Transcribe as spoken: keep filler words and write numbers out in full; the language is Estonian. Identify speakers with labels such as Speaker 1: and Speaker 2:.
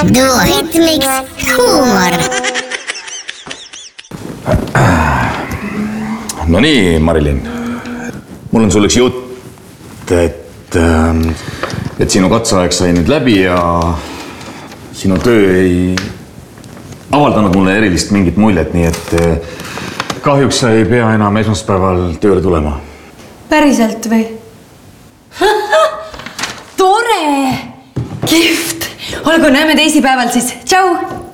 Speaker 1: duohitmiks huumor.
Speaker 2: No nii, Marilyn. Mul on sul üks jutt, et, et sinu katseaeg sai nüüd läbi ja sinu töö ei avaldanud mulle erilist mingit muljet, nii et kahjuks sa ei pea enam esmaspäeval tööle tulema.
Speaker 3: Päriselt või? Tore! Kihvt! Olgu, näeme teisipäeval siis. Tšau!